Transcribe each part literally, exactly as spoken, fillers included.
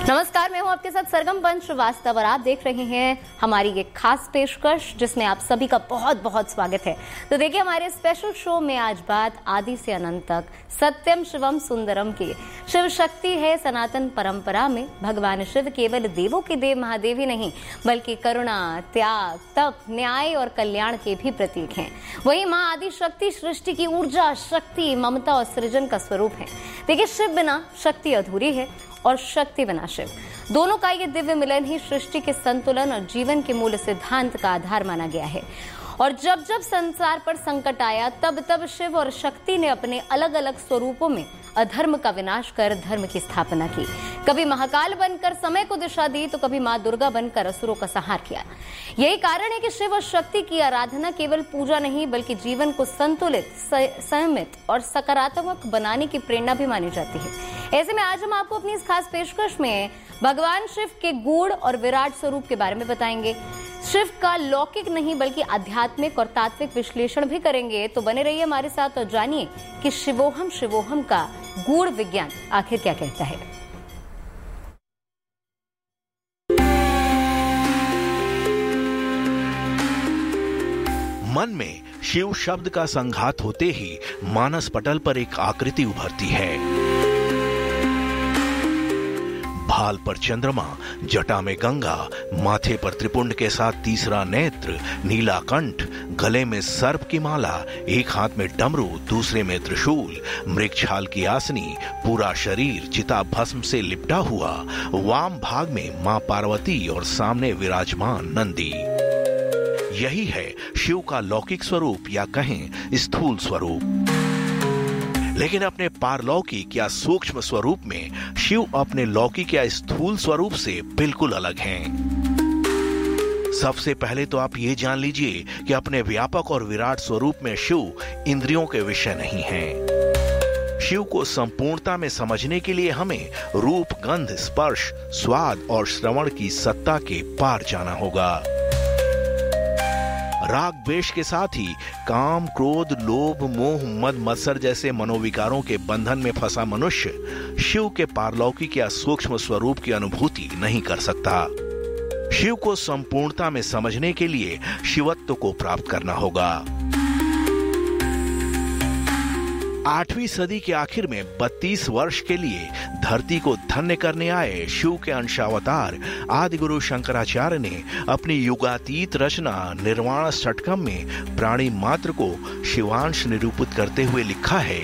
नमस्कार, मैं हूं आपके साथ सरगम पंच श्रीवास्तव और आप देख रहे हैं हमारी ये खास पेशकश जिसमें आप सभी का बहुत बहुत स्वागत है। तो देखिए, हमारे स्पेशल शो में आज बात आदि से अनंत तक सत्यम शिवम सुंदरम की। शिव शक्ति है सनातन परंपरा में। भगवान शिव केवल देवों के देव महादेव ही नहीं बल्कि करुणा, त्याग, तप, न्याय और कल्याण के भी प्रतीक हैं। वही माँ आदि शक्ति सृष्टि की ऊर्जा, शक्ति, ममता और सृजन का स्वरूप है। देखिए, शिव बिना शक्ति अधूरी है और शक्ति बिना शिव। दोनों का ये दिव्य मिलन ही सृष्टि के संतुलन और जीवन के मूल सिद्धांत का आधार माना गया है। और जब जब संसार पर संकट आया तब तब शिव और शक्ति ने अपने अलग अलग स्वरूपों में अधर्म का विनाश कर धर्म की स्थापना की। कभी महाकाल बनकर समय को दिशा दी तो कभी माँ दुर्गा बनकर असुरों का संहार किया। यही कारण है कि शिव और शक्ति की आराधना केवल पूजा नहीं बल्कि जीवन को संतुलित, संयमित और सकारात्मक बनाने की प्रेरणा भी मानी जाती है। ऐसे में आज हम आपको अपनी इस खास पेशकश में भगवान शिव के गूढ़ और विराट स्वरूप के बारे में बताएंगे। शिव का लौकिक नहीं बल्कि आध्यात्मिक और तात्विक विश्लेषण भी करेंगे। तो बने रहिए हमारे साथ और जानिए कि शिवोहम शिवोहम का गूढ़ विज्ञान आखिर क्या कहता है। मन में शिव शब्द का संघात होते ही मानस पटल पर एक आकृति उभरती है। भाल पर चंद्रमा, जटा में गंगा, माथे पर त्रिपुंड के साथ तीसरा नेत्र, नीला कंठ, गले में सर्प की माला, एक हाथ में डमरू, दूसरे में त्रिशूल, मृगछाल की आसनी, पूरा शरीर चिता भस्म से लिपटा हुआ, वाम भाग में मां पार्वती और सामने विराजमान नंदी। यही है शिव का लौकिक स्वरूप या कहें स्थूल स्वरूप। लेकिन अपने पारलौकिक या सूक्ष्म स्वरूप में शिव अपने लौकिक या स्थूल स्वरूप से बिल्कुल अलग हैं। सबसे पहले तो आप ये जान लीजिए कि अपने व्यापक और विराट स्वरूप में शिव इंद्रियों के विषय नहीं हैं। शिव को संपूर्णता में समझने के लिए हमें रूप, गंध, स्पर्श, स्वाद और श्रवण की सत्ता के पार जाना होगा। राग द्वेष के साथ ही काम, क्रोध, लोभ, मोह, मद, मत्सर जैसे मनोविकारों के बंधन में फंसा मनुष्य शिव के पारलौकिक या सूक्ष्म स्वरूप की अनुभूति नहीं कर सकता। शिव को संपूर्णता में समझने के लिए शिवत्व को प्राप्त करना होगा। आठवीं सदी के आखिर में बत्तीस वर्ष के लिए धरती को धन्य करने आए शिव के अंशावतार आदि गुरु शंकराचार्य ने अपनी युगातीत रचना निर्वाण षटकम में प्राणी मात्र को शिवांश निरूपित करते हुए लिखा है।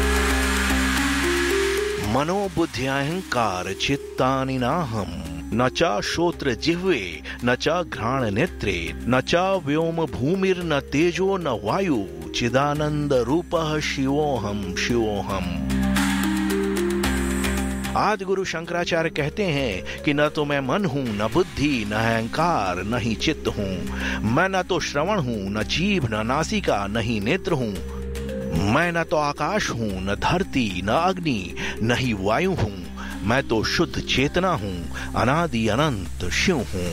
मनोबुद्ध्यहंकार चित्तानि नाहम न च श्रोत्र जिह्वे न च घ्राण नेत्रे न च व्योम भूमिर न तेजो न वायु चिदानंद रूपः शिवोहम शिवोहम। आदि गुरु शंकराचार्य कहते हैं कि न तो मैं मन हूं, न बुद्धि, न अहंकार, न ही चित्त हूं। मैं न तो श्रवण हूं, न जीभ, न नासिका, न ही नेत्र हूं। मैं न तो आकाश हूं, न धरती, न अग्नि, न ही वायु हूं। मैं तो शुद्ध चेतना हूं, अनादि अनंत शिव हूं।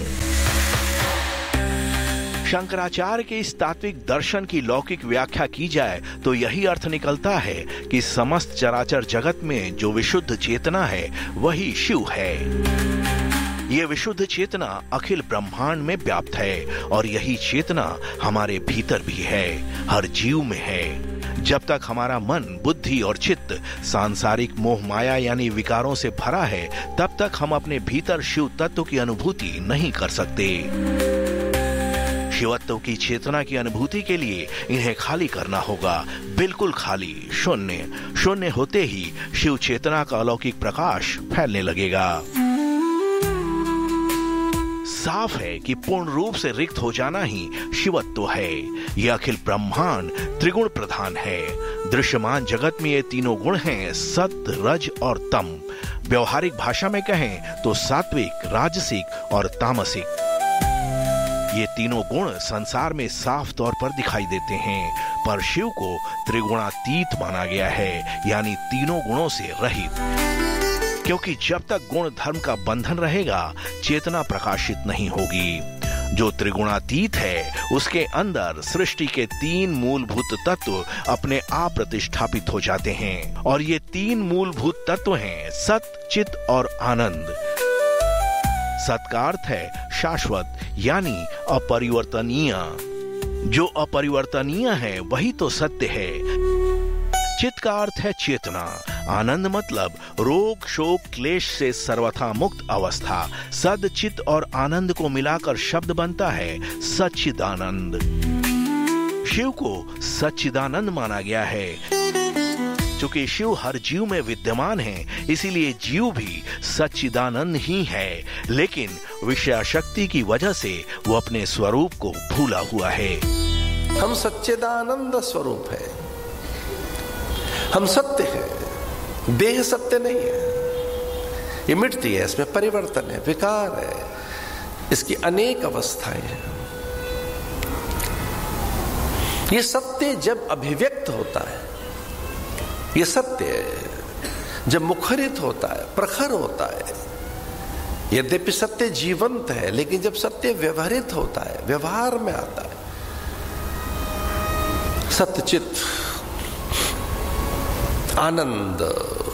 शंकराचार्य के इस तात्विक दर्शन की लौकिक व्याख्या की जाए तो यही अर्थ निकलता है कि समस्त चराचर जगत में जो विशुद्ध चेतना है वही शिव है। ये विशुद्ध चेतना अखिल ब्रह्मांड में व्याप्त है और यही चेतना हमारे भीतर भी है, हर जीव में है। जब तक हमारा मन, बुद्धि और चित्त सांसारिक मोह माया यानी विकारों से भरा है तब तक हम अपने भीतर शिव तत्व की अनुभूति नहीं कर सकते। शिवत्व की चेतना की अनुभूति के लिए इन्हें खाली करना होगा, बिल्कुल खाली, शून्य। शून्य होते ही शिव चेतना का अलौकिक प्रकाश फैलने लगेगा। साफ है कि पूर्ण रूप से रिक्त हो जाना ही शिवत्व है। यह अखिल ब्रह्मांड त्रिगुण प्रधान है। दृश्यमान जगत में ये तीनों गुण हैं, सत्व, रज और तम। व्यवहारिक भाषा में कहें तो सात्विक, राजसिक और तामसिक। ये तीनों गुण संसार में साफ तौर पर दिखाई देते हैं, पर शिव को त्रिगुणातीत माना गया है, यानी तीनों गुणों से रहित। क्योंकि जब तक गुण धर्म का बंधन रहेगा चेतना प्रकाशित नहीं होगी। जो त्रिगुणातीत है उसके अंदर सृष्टि के तीन मूलभूत तत्व अपने आप प्रतिष्ठापित हो जाते हैं और ये तीन मूलभूत तत्व हैं सत, चित और आनंद। सत का अर्थ है शाश्वत यानी अपरिवर्तनीय। जो अपरिवर्तनीय है वही तो सत्य है। चित का अर्थ है चेतना। आनंद मतलब रोग शोक क्लेश से सर्वथा मुक्त अवस्था। सद चित और आनंद को मिलाकर शब्द बनता है सच्चिदानंद। शिव को सच्चिदानंद माना गया है। चूंकि शिव हर जीव में विद्यमान है, इसीलिए जीव भी सच्चिदानंद ही है, लेकिन विषयाशक्ति की वजह से वो अपने स्वरूप को भूला हुआ है। हम सच्चिदानंद स्वरूप है, हम सत्य है, देह सत्य नहीं है। ये मिटती है, इसमें परिवर्तन है, विकार है, इसकी अनेक अवस्थाएं हैं। ये सत्य जब अभिव्यक्त होता है, ये सत्य जब मुखरित होता है, प्रखर होता है, यद्यपि सत्य जीवंत है, लेकिन जब सत्य व्यवहारित होता है, व्यवहार में आता है, सत्यचित आनंद,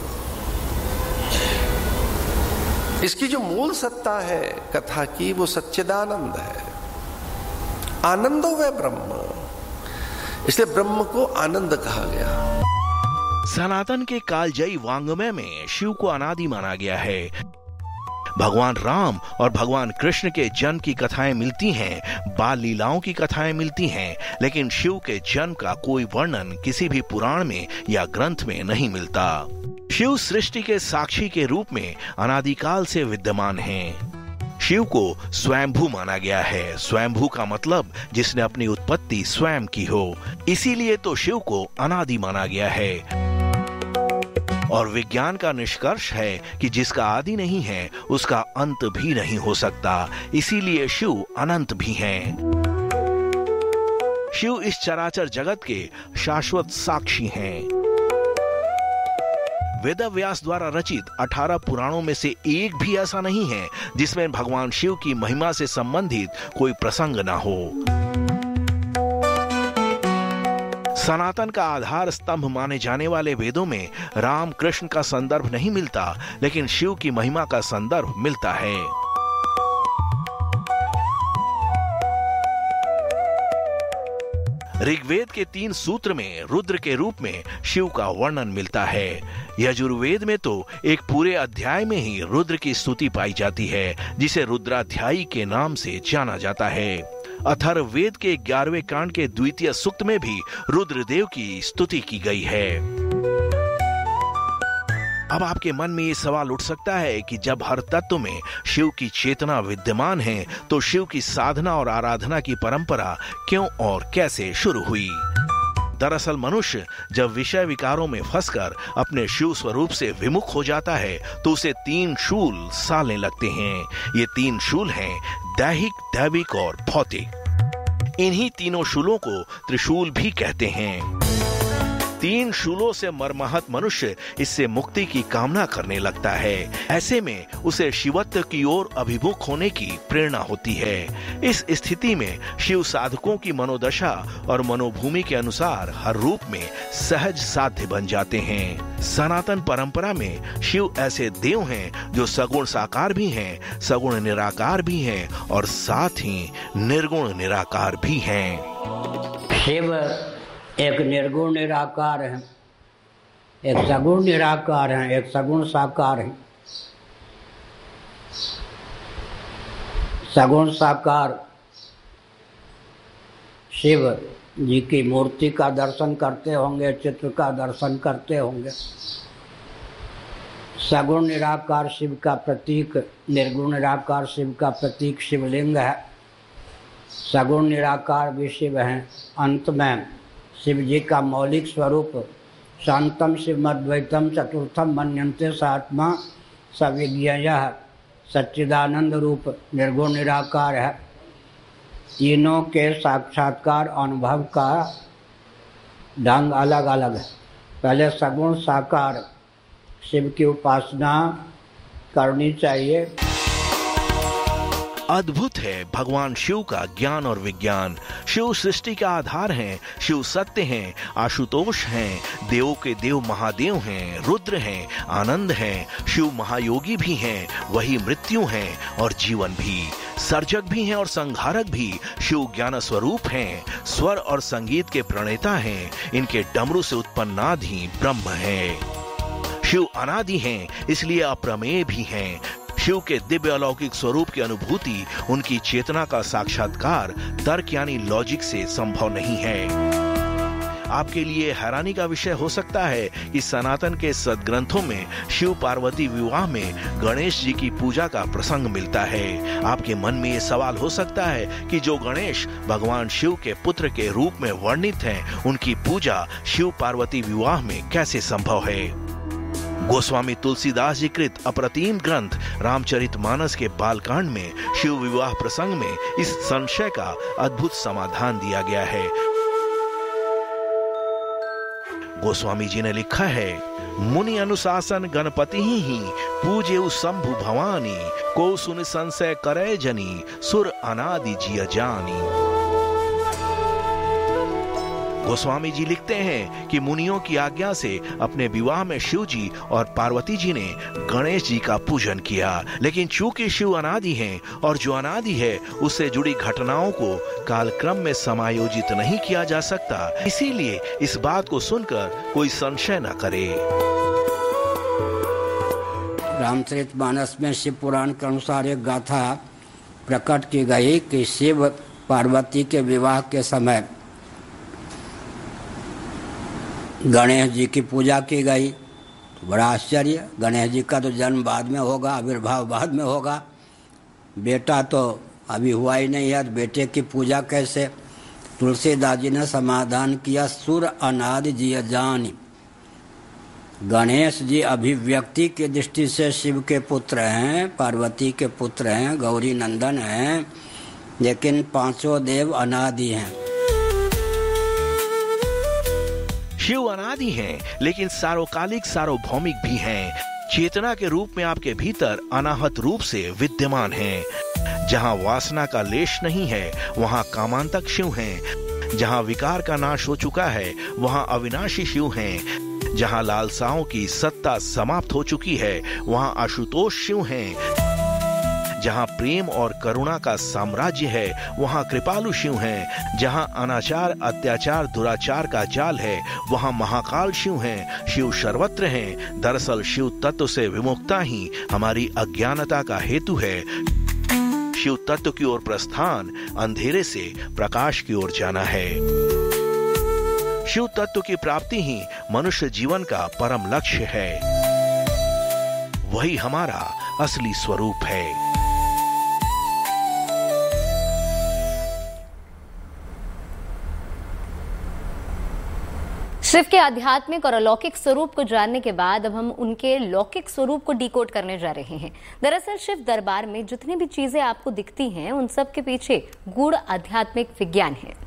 इसकी जो मूल सत्ता है कथा की, वो सच्चिदानंद है। आनंदो वै ब्रह्म, इसलिए ब्रह्म को आनंद कहा गया। सनातन के कालजयी वांग्मय में शिव को अनादि माना गया है। भगवान राम और भगवान कृष्ण के जन्म की कथाएं मिलती हैं, बाल लीलाओं की कथाएं मिलती हैं, लेकिन शिव के जन्म का कोई वर्णन किसी भी पुराण में या ग्रंथ में नहीं मिलता। शिव सृष्टि के साक्षी के रूप में अनादिकाल से विद्यमान हैं। शिव को स्वयंभू माना गया है। स्वयंभू का मतलब जिसने अपनी उत्पत्ति स्वयं की हो, इसीलिए तो शिव को अनादि माना गया है। और विज्ञान का निष्कर्ष है कि जिसका आदि नहीं है उसका अंत भी नहीं हो सकता, इसीलिए शिव अनंत भी हैं। शिव इस चराचर जगत के शाश्वत साक्षी हैं। वेदव्यास द्वारा रचित अठारह पुराणों में से एक भी ऐसा नहीं है जिसमें भगवान शिव की महिमा से संबंधित कोई प्रसंग ना हो। सनातन का आधार स्तंभ माने जाने वाले वेदों में राम कृष्ण का संदर्भ नहीं मिलता, लेकिन शिव की महिमा का संदर्भ मिलता है। ऋग्वेद के तीन सूत्र में रुद्र के रूप में शिव का वर्णन मिलता है। यजुर्वेद में तो एक पूरे अध्याय में ही रुद्र की स्तुति पाई जाती है, जिसे रुद्राध्यायी के नाम से जाना जाता है। अथर्ववेद के ग्यारहवें कांड के द्वितीय सूक्त में भी रुद्रदेव की स्तुति की गई है। अब आपके मन में ये सवाल उठ सकता है कि जब हर तत्व में शिव की चेतना विद्यमान है, तो शिव की साधना और आराधना की परंपरा क्यों और कैसे शुरू हुई? दरअसल मनुष्य जब विषय विकारों में फंसकर अपने शिव स्वरूप से विमुख हो जाता है, तो उसे तीन शूल सालने लगते हैं। ये तीन शूल हैं दैहिक, दैविक और भौतिक। इन्हीं तीनों शूलों को त्रिशूल भी कहते हैं। तीन शूलों से मर्माहत मनुष्य इससे मुक्ति की कामना करने लगता है। ऐसे में उसे शिवत्व की ओर अभिमुख होने की प्रेरणा होती है। इस स्थिति में शिव साधकों की मनोदशा और मनोभूमि के अनुसार हर रूप में सहज साध्य बन जाते हैं। सनातन परंपरा में शिव ऐसे देव हैं जो सगुण साकार भी हैं, सगुण निराकार भी हैं और साथ ही निर्गुण निराकार भी हैं। शिव एक निर्गुण निराकार है, एक सगुण निराकार है, एक सगुण साकार है। सगुण साकार शिव जी की मूर्ति का दर्शन करते होंगे, चित्र का दर्शन करते होंगे। सगुण निराकार शिव का प्रतीक, निर्गुण निराकार शिव का प्रतीक शिवलिंग है। सगुण निराकार भी शिव हैं। अंत में शिव जी का मौलिक स्वरूप शांतम शिवमद्वैतम चतुर्थम मन्यन्ते सात्मा सविज्ञेयः सच्चिदानंद रूप निर्गुण निराकार है। तीनों के साक्षात्कार अनुभव का ढंग अलग अलग है। पहले सगुण साकार शिव की उपासना करनी चाहिए। अद्भुत है भगवान शिव का ज्ञान और विज्ञान। शिव सृष्टि का आधार हैं, शिव सत्य हैं, आशुतोष हैं, देवों के देव महादेव हैं, रुद्र हैं, आनंद हैं, शिव महायोगी भी हैं, वही मृत्यु हैं और जीवन भी, सर्जक भी हैं और संहारक भी। शिव ज्ञान स्वरूप हैं, स्वर और संगीत के प्रणेता हैं, इनके डमरू से उत्पन्न नाद ही ब्रह्म है। शिव अनादि हैं, इसलिए अप्रमेय भी हैं। शिव के दिव्य अलौकिक स्वरूप की अनुभूति, उनकी चेतना का साक्षात्कार तर्क यानी लॉजिक से संभव नहीं है। आपके लिए हैरानी का विषय हो सकता है कि सनातन के सदग्रंथों में शिव पार्वती विवाह में गणेश जी की पूजा का प्रसंग मिलता है। आपके मन में ये सवाल हो सकता है कि जो गणेश भगवान शिव के पुत्र के रूप में वर्णित हैं, उनकी पूजा शिव पार्वती विवाह में कैसे संभव है। गोस्वामी तुलसीदास जी कृत अप्रतिम ग्रंथ रामचरितमानस के बालकांड में शिव विवाह प्रसंग में इस संशय का अद्भुत समाधान दिया गया है। गोस्वामी जी ने लिखा है, मुनि अनुशासन गणपति ही पूजे शंभु भवानी, को सुन संशय करे जनी, सुर अनादि जिय जानी। गोस्वामी जी लिखते हैं कि मुनियों की आज्ञा से अपने विवाह में शिव जी और पार्वती जी ने गणेश जी का पूजन किया, लेकिन चूंकि शिव अनादि हैं और जो अनादि है उससे जुड़ी घटनाओं को कालक्रम में समायोजित नहीं किया जा सकता, इसीलिए इस बात को सुनकर कोई संशय न करे। रामचरितमानस में शिव पुराण के अनुसार एक गाथा प्रकट की गई कि शिव पार्वती के विवाह के समय गणेश जी की पूजा की गई। तो बड़ा आश्चर्य, गणेश जी का तो जन्म बाद में होगा, आविर्भाव बाद में होगा, बेटा तो अभी हुआ ही नहीं है, तो बेटे की पूजा कैसे। तुलसीदास जी ने समाधान किया, सुर अनादि जिय जानी। गणेश जी अभिव्यक्ति की दृष्टि से शिव के पुत्र हैं, पार्वती के पुत्र हैं, गौरी नंदन हैं, लेकिन पांचों देव अनादि हैं। शिव अनादि हैं, लेकिन सार्वकालिक सार्वभौमिक भी हैं। चेतना के रूप में आपके भीतर अनाहत रूप से विद्यमान हैं। जहाँ वासना का लेश नहीं है, वहाँ कामांतक शिव हैं। जहाँ विकार का नाश हो चुका है, वहाँ अविनाशी शिव हैं। जहाँ लालसाओं की सत्ता समाप्त हो चुकी है, वहाँ आशुतोष शिव हैं। जहाँ प्रेम और करुणा का साम्राज्य है, वहाँ कृपालु शिव हैं। जहाँ अनाचार अत्याचार दुराचार का जाल है, वहाँ महाकाल शिव हैं। शिव सर्वत्र हैं। दरअसल शिव तत्व से विमुक्ता ही हमारी अज्ञानता का हेतु है। शिव तत्व की ओर प्रस्थान अंधेरे से प्रकाश की ओर जाना है। शिव तत्व की प्राप्ति ही मनुष्य जीवन का परम लक्ष्य है। वही हमारा असली स्वरूप है। शिव के आध्यात्मिक और अलौकिक स्वरूप को जानने के बाद अब हम उनके लौकिक स्वरूप को डिकोड करने जा रहे हैं। दरअसल शिव दरबार में जितनी भी चीजें आपको दिखती हैं, उन सब के पीछे गूढ़ आध्यात्मिक विज्ञान है।